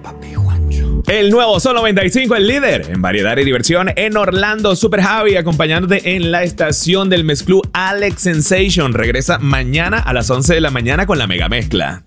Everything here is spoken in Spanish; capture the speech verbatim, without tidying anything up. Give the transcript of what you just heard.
El nuevo Sol noventa y cinco, el líder en variedad y diversión en Orlando. Super Javi acompañándote en la estación del mezclú. Alex Sensation regresa mañana a las once de la mañana con la mega mezcla.